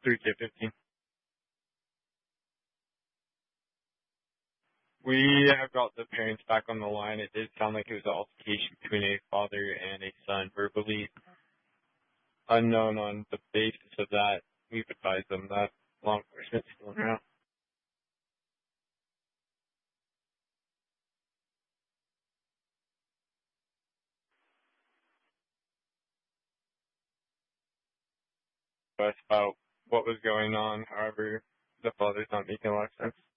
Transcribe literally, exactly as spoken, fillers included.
three K fifteen. We have got the parents back on the line. It did sound like it was an altercation between a father and a son, verbally unknown. On the basis of that, we've advised them that law enforcement's still around. But about what was going on, however, the father's not making a lot of sense.